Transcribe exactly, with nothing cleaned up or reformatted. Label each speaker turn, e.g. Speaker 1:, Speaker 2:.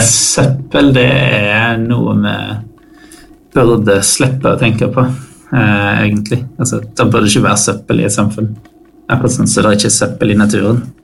Speaker 1: søppel, det er noe vi burde slippe å tenke på, eh, egentlig. Altså, det burde ikke være søppel i et samfunn. Akkurat sånn så det er ikke søppel i naturen.